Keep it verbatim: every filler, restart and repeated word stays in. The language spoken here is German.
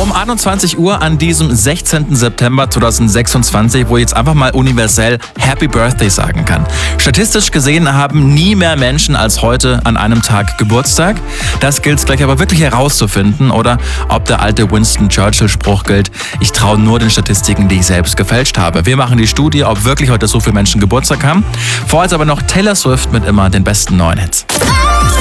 Um einundzwanzig Uhr an diesem sechzehnten September zweitausendsechsundzwanzig, wo ich jetzt einfach mal universell Happy Birthday sagen kann. Statistisch gesehen haben nie mehr Menschen als heute an einem Tag Geburtstag. Das gilt es gleich aber wirklich herauszufinden, oder ob der alte Winston Churchill-Spruch gilt: Ich traue nur den Statistiken, die ich selbst gefälscht habe. Wir machen die Studie, ob wirklich heute so viele Menschen Geburtstag haben. Vorher jetzt aber noch Taylor Swift mit immer den besten neuen Hits.